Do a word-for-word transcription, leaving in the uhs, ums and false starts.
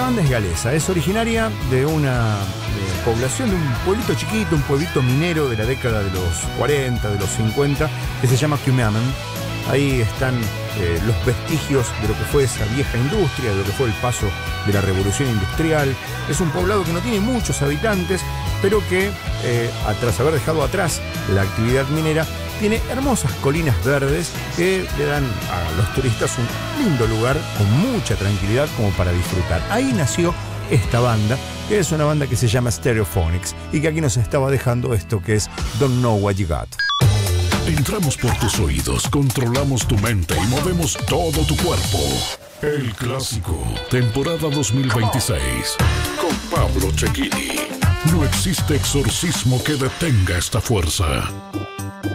banda es galesa, es originaria de una de población, de un pueblito chiquito, un pueblito minero de la década de los cuarenta, de los cincuenta, que se llama Cumaman. Ahí están eh, los vestigios de lo que fue esa vieja industria, de lo que fue el paso de la revolución industrial. Es un poblado que no tiene muchos habitantes, pero que, eh, tras haber dejado atrás la actividad minera, tiene hermosas colinas verdes que le dan a los turistas un lindo lugar con mucha tranquilidad como para disfrutar. Ahí nació esta banda, que es una banda que se llama Stereophonics y que aquí nos estaba dejando esto que es Don't Know What You Got. Entramos por tus oídos, controlamos tu mente y movemos todo tu cuerpo. El Clásico, temporada dos mil veintiséis, con Pablo Cecchini. No existe exorcismo que detenga esta fuerza.